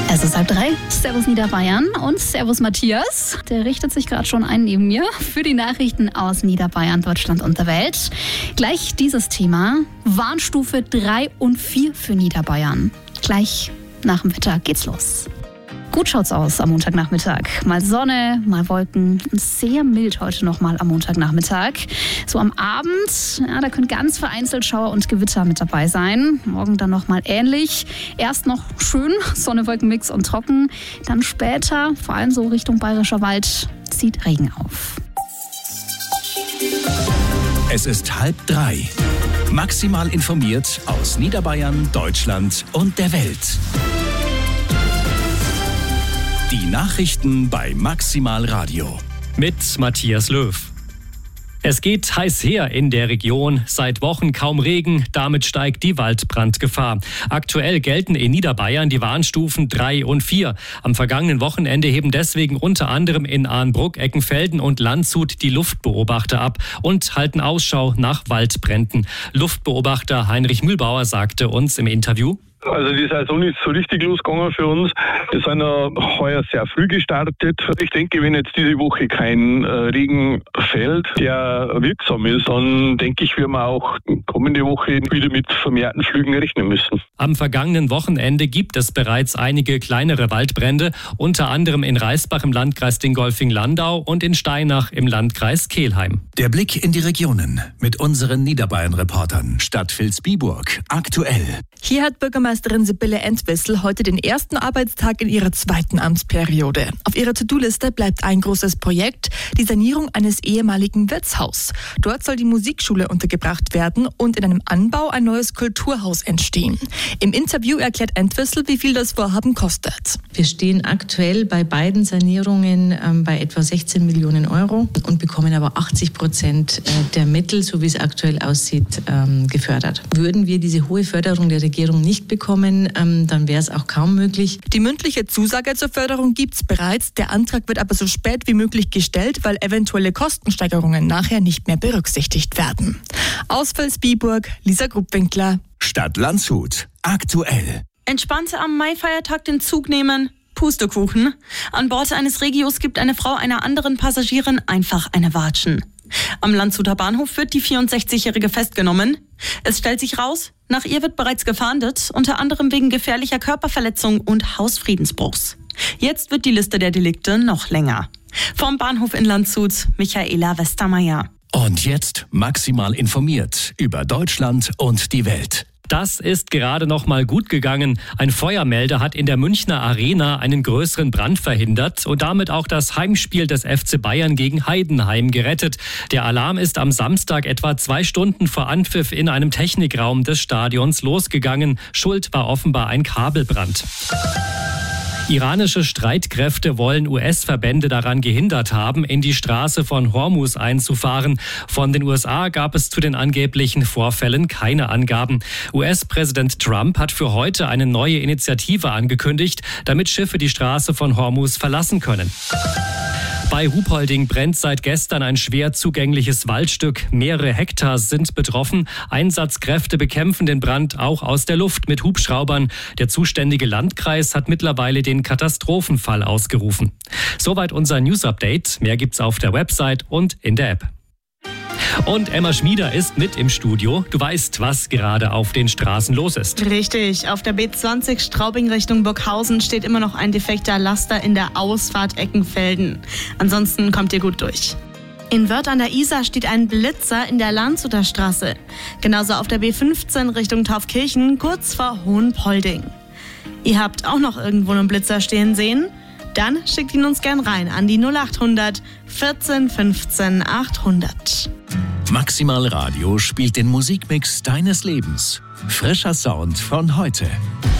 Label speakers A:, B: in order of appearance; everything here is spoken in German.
A: Es ist 2:30. Servus Niederbayern und Servus Matthias. Der richtet sich gerade schon ein neben mir für die Nachrichten aus Niederbayern, Deutschland und der Welt. Gleich dieses Thema. Warnstufe 3 und 4 für Niederbayern. Gleich nach dem Wetter geht's los. Gut schaut's aus am Montagnachmittag. Mal Sonne, mal Wolken und sehr mild heute nochmal am Montagnachmittag. So am Abend, ja, da können ganz vereinzelt Schauer und Gewitter mit dabei sein. Morgen dann nochmal ähnlich. Erst noch schön, Sonne-Wolken-Mix und trocken. Dann später, vor allem so Richtung Bayerischer Wald, zieht Regen auf.
B: Es ist 2:30. Maximal informiert aus Niederbayern, Deutschland und der Welt. Die Nachrichten bei Maximal Radio.
C: Mit Matthias Löw. Es geht heiß her in der Region. Seit Wochen kaum Regen, damit steigt die Waldbrandgefahr. Aktuell gelten in Niederbayern die Warnstufen 3 und 4. Am vergangenen Wochenende heben deswegen unter anderem in Arnbruck, Eckenfelden und Landshut die Luftbeobachter ab und halten Ausschau nach Waldbränden. Luftbeobachter Heinrich Mühlbauer sagte uns im Interview:
D: Also die Saison ist so richtig losgegangen für uns. Wir sind ja heuer sehr früh gestartet. Ich denke, wenn jetzt diese Woche kein Regen fällt, der wirksam ist, dann denke ich, werden wir auch kommende Woche wieder mit vermehrten Flügen rechnen müssen.
C: Am vergangenen Wochenende gibt es bereits einige kleinere Waldbrände, unter anderem in Reisbach im Landkreis Dingolfing-Landau und in Steinach im Landkreis Kelheim.
B: Der Blick in die Regionen mit unseren Niederbayern-Reportern. Stadt Vilsbiburg, aktuell.
E: Hier hat Bürgermeisterin Sibylle Entwistle heute den ersten Arbeitstag in ihrer zweiten Amtsperiode. Auf ihrer To-Do-Liste bleibt ein großes Projekt, die Sanierung eines ehemaligen Wirtshaus. Dort soll die Musikschule untergebracht werden und in einem Anbau ein neues Kulturhaus entstehen. Im Interview erklärt Entwistle, wie viel das Vorhaben kostet.
F: Wir stehen aktuell bei beiden Sanierungen bei etwa 16 Millionen Euro und bekommen aber 80% der Mittel, so wie es aktuell aussieht, gefördert. Würden wir diese hohe Förderung der Regierung nicht bekommen, dann wäre es auch kaum möglich.
E: Die mündliche Zusage zur Förderung gibt es bereits. Der Antrag wird aber so spät wie möglich gestellt, weil eventuelle Kostensteigerungen nachher nicht mehr berücksichtigt werden. Aus Vilsbiburg, Lisa Gruppwinkler.
B: Stadt Landshut, aktuell.
G: Entspannte am Maifeiertag den Zug nehmen? Pustekuchen. An Bord eines Regios gibt eine Frau einer anderen Passagierin einfach eine Watschen. Am Landshuter Bahnhof wird die 64-Jährige festgenommen. Es stellt sich raus, nach ihr wird bereits gefahndet, unter anderem wegen gefährlicher Körperverletzung und Hausfriedensbruchs. Jetzt wird die Liste der Delikte noch länger. Vom Bahnhof in Landshut, Michaela Westermeier.
B: Und jetzt maximal informiert über Deutschland und die Welt.
C: Das ist gerade noch mal gut gegangen. Ein Feuermelder hat in der Münchner Arena einen größeren Brand verhindert und damit auch das Heimspiel des FC Bayern gegen Heidenheim gerettet. Der Alarm ist am Samstag etwa 2 Stunden vor Anpfiff in einem Technikraum des Stadions losgegangen. Schuld war offenbar ein Kabelbrand. Iranische Streitkräfte wollen US-Verbände daran gehindert haben, in die Straße von Hormuz einzufahren. Von den USA gab es zu den angeblichen Vorfällen keine Angaben. US-Präsident Trump hat für heute eine neue Initiative angekündigt, damit Schiffe die Straße von Hormuz verlassen können. Bei Ruhpolding brennt seit gestern ein schwer zugängliches Waldstück. Mehrere Hektar sind betroffen. Einsatzkräfte bekämpfen den Brand auch aus der Luft mit Hubschraubern. Der zuständige Landkreis hat mittlerweile den Katastrophenfall ausgerufen. Soweit unser News-Update. Mehr gibt's auf der Website und in der App. Und Emma Schmieder ist mit im Studio. Du weißt, was gerade auf den Straßen los ist.
G: Richtig, auf der B20 Straubing Richtung Burghausen steht immer noch ein defekter Laster in der Ausfahrt Eckenfelden. Ansonsten kommt ihr gut durch. In Wörth an der Isar steht ein Blitzer in der Landshuter Straße. Genauso auf der B15 Richtung Taufkirchen, kurz vor Hohenpolding. Ihr habt auch noch irgendwo einen Blitzer stehen sehen? Dann schickt ihn uns gern rein an die 0800 14 15 800.
B: Maximal Radio spielt den Musikmix deines Lebens. Frischer Sound von heute.